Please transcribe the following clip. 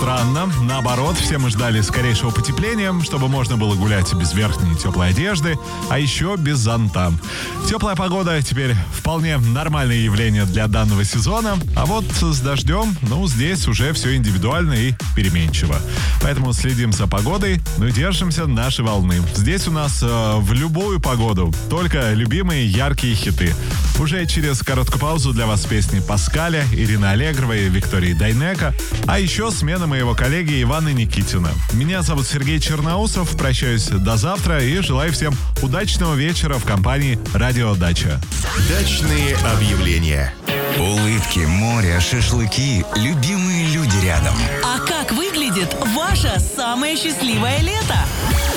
странно. Наоборот, все мы ждали скорейшего потепления, чтобы можно было гулять без верхней теплой одежды, а еще без зонта. Теплая погода теперь вполне нормальное явление для данного сезона, а вот с дождем, здесь уже все индивидуально и переменчиво. Поэтому следим за погодой, но держимся нашей волны. Здесь у нас в любую погоду только любимые яркие хиты. Уже через короткую паузу для вас песни Паскаля, Ирины Аллегровой и Виктории Дайнеко, а еще смена моего коллеги Ивана Никитина. Меня зовут Сергей Черноусов, прощаюсь до завтра и желаю всем удачного вечера в компании «Радио Дача». Дачные объявления. Улыбки, море, шашлыки, любимые люди рядом. А как выглядит ваше самое счастливое лето?